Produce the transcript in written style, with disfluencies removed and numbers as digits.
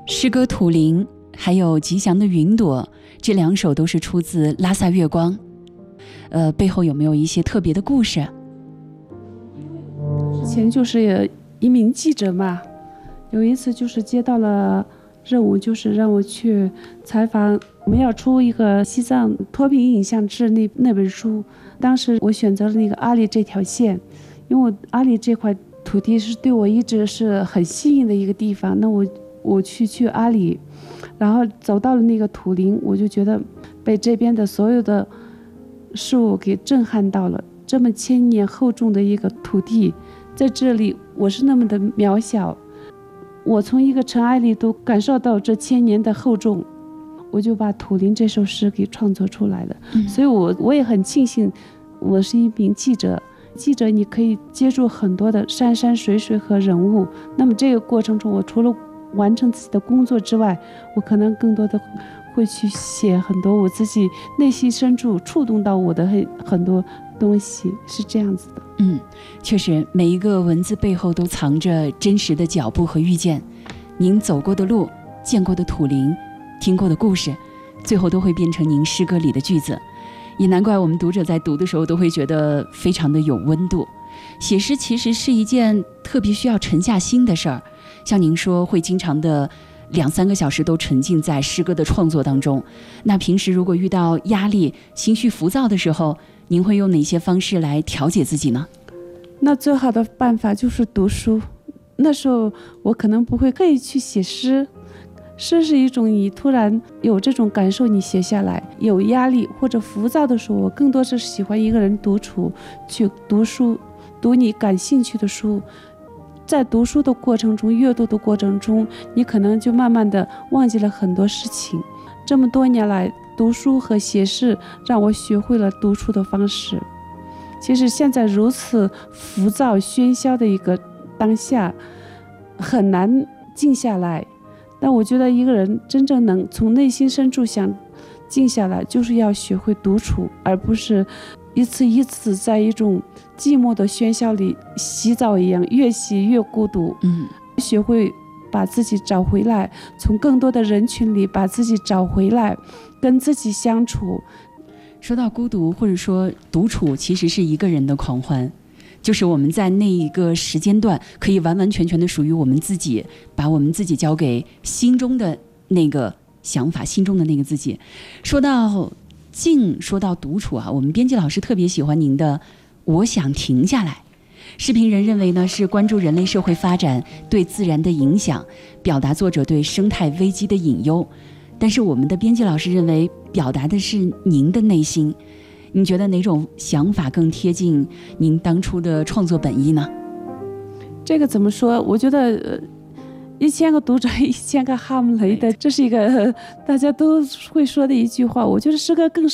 诗歌《土灵》还有吉祥的云朵，这2首都是出自拉萨月光。背后有没有一些特别的故事？ 之前就是一名记者嘛，有一次就是接到了任务，就是让我去采访，我们要出一个西藏脱贫影像志那本书。当时我选择了那个阿里这条线，因为阿里这块土地是对我一直是很吸引的一个地方。那我去阿里，然后走到了那个土林，我就觉得被这边的所有的事物给震撼到了。这么千年厚重的一个土地，在这里我是那么的渺小，我从一个尘埃里都感受到这千年的厚重，我就把《土林》这首诗给创作出来了。所以我也很庆幸，我是一名记者。记者你可以接触很多的山山水水和人物，那么这个过程中，我除了完成自己的工作之外，我可能更多的会去写很多我自己内心深处触动到我的很多东西，是这样子的。 确实每一个文字背后都藏着真实的脚步和遇见，您走过的路，见过的土林，听过的故事，最后都会变成您诗歌里的句子。也难怪我们读者在读的时候都会觉得非常的有温度。写诗其实是一件特别需要沉下心的事儿，像您说会经常的2-3个小时都沉浸在诗歌的创作当中。那平时如果遇到压力、情绪浮躁的时候，您会用哪些方式来调节自己呢？ 那最好的办法就是读书。那时候我可能不会刻意去写诗，诗是一种你突然有这种感受，你写下来。有压力或者浮躁的时候，我更多是喜欢一个人独处，去读书，读你感兴趣的书。在读书的过程中，阅读的过程中，你可能就慢慢的忘记了很多事情。这么多年来，读书和写诗让我学会了独处的方式。其实现在如此浮躁喧嚣的一个当下，很难静下来。但我觉得一个人真正能从内心深处想静下来，就是要学会独处，而不是一次一次在一种寂寞的喧嚣里洗澡一样，越洗越孤独。学会把自己找回来，从更多的人群里把自己找回来，跟自己相处。 说到孤独或者说独处，其实是一个人的狂欢，就是我们在那一个时间段可以完完全全的属于我们自己，把我们自己交给心中的那个想法，心中的那个自己。说到静，说到独处啊，我们编辑老师特别喜欢您的我想停下来。视频人认为呢，是关注人类社会发展对自然的影响，表达作者对生态危机的隐忧。但是我们的编辑老师认为，表达的是您的内心。你觉得哪种想法更贴近您当初的创作本意呢？ 这个怎么说？我觉得1000个读者1000个哈姆雷的，这是一个大家都会说的一句话。我觉得诗歌更